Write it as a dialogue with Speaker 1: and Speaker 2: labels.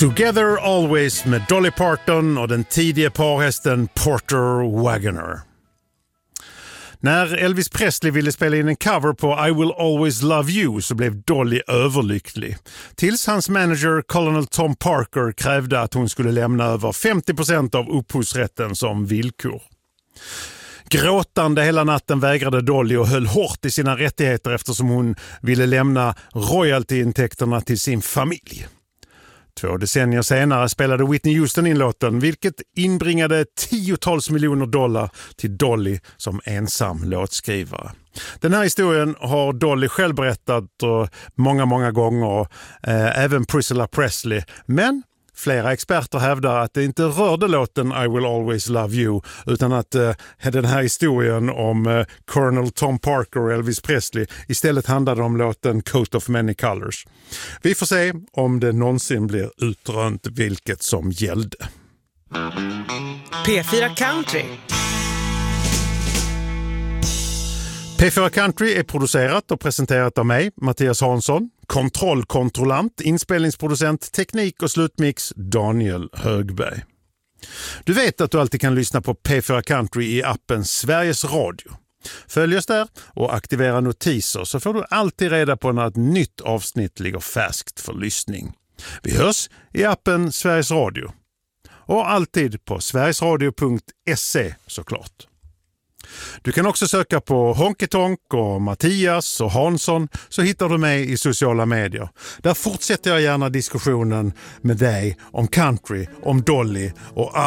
Speaker 1: Together Always med Dolly Parton och den tidiga parhästen Porter Wagoner. När Elvis Presley ville spela in en cover på I Will Always Love You så blev Dolly överlycklig. Tills hans manager Colonel Tom Parker krävde att hon skulle lämna över 50% av upphovsrätten som villkor. Gråtande hela natten vägrade Dolly och höll hårt i sina rättigheter eftersom hon ville lämna royaltyintäkterna till sin familj. 2 decennier senare spelade Whitney Houston in låten, vilket inbringade tiotals miljoner dollar till Dolly som ensam låtskrivare. Den här historien har Dolly själv berättat många gånger, även Priscilla Presley. Men flera experter hävdar att det inte rörde låten I Will Always Love You utan att den här historien om Colonel Tom Parker och Elvis Presley istället handlade om låten Coat of Many Colors. Vi får se om det någonsin blir utrönt vilket som gällde.
Speaker 2: P4 Country.
Speaker 1: P4 Country är producerat och presenterat av mig, Mattias Hansson, kontrollkontrollant, inspelningsproducent, teknik och slutmix Daniel Högberg. Du vet att du alltid kan lyssna på P4 Country i appen Sveriges Radio. Följ oss där och aktivera notiser så får du alltid reda på när ett nytt avsnitt ligger färskt för lyssning. Vi hörs i appen Sveriges Radio. Och alltid på sverigesradio.se såklart. Du kan också söka på Honky Tonk och Mattias och Hansson så hittar du mig i sociala medier. Där fortsätter jag gärna diskussionen med dig om country, om Dolly och